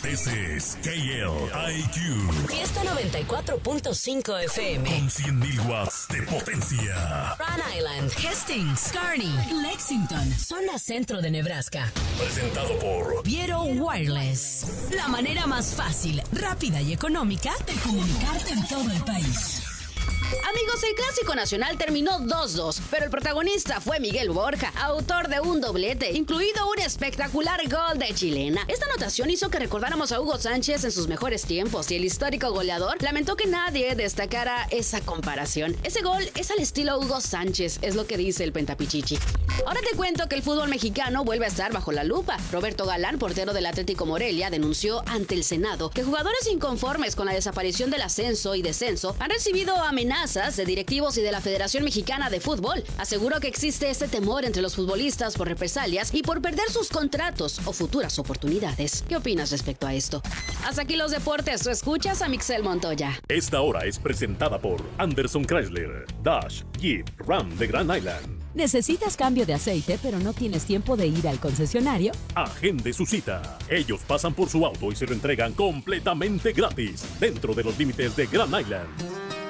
This is KLIQ. Fiesta 94.5 FM. Con 100.000 watts de potencia. Rhode Island, Hastings, Kearney, Lexington, zona centro de Nebraska. Presentado por Viero Wireless. La manera más fácil, rápida y económica de comunicarte en todo el país. Amigos, el Clásico Nacional terminó 2-2, pero el protagonista fue Miguel Borja, autor de un doblete, incluido un espectacular gol de chilena. Esta anotación hizo que recordáramos a Hugo Sánchez en sus mejores tiempos y el histórico goleador lamentó que nadie destacara esa comparación. Ese gol es al estilo Hugo Sánchez, es lo que dice el Pentapichichi. Ahora te cuento que el fútbol mexicano vuelve a estar bajo la lupa. Roberto Galán, portero del Atlético Morelia, denunció ante el Senado que jugadores inconformes con la desaparición del ascenso y descenso han recibido amenazas de directivos y de la Federación Mexicana de Fútbol. Aseguró que existe este temor entre los futbolistas por represalias y por perder sus contratos o futuras oportunidades. ¿Qué opinas respecto a esto? Hasta aquí los deportes. Tú escuchas a Mixel Montoya. Esta hora es presentada por Anderson Chrysler, Dodge, Jeep, Ram de Grand Island. ¿Necesitas cambio de aceite pero no tienes tiempo de ir al concesionario? Agende su cita. Ellos pasan por su auto y se lo entregan completamente gratis dentro de los límites de Grand Island.